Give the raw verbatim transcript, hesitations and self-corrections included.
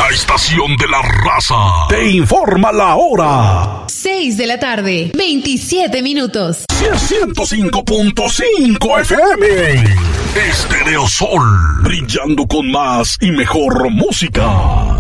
La estación de la raza te informa la hora. seis de la tarde, veintisiete minutos. ciento cinco punto cinco F M. Estereo Sol, brillando con más y mejor música.